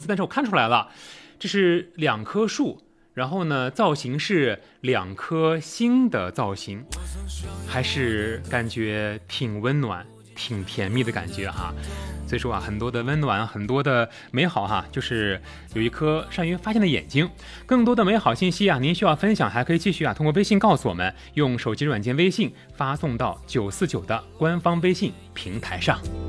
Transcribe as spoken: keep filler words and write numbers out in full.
但是我看出来了，这是两棵树，然后呢，造型是两颗星的造型，还是感觉挺温暖、挺甜蜜的感觉哈。所以说啊，很多的温暖，很多的美好哈，就是有一颗善于发现的眼睛。更多的美好信息啊，您需要分享，还可以继续啊，通过微信告诉我们，用手机软件微信发送到九四九的官方微信平台上。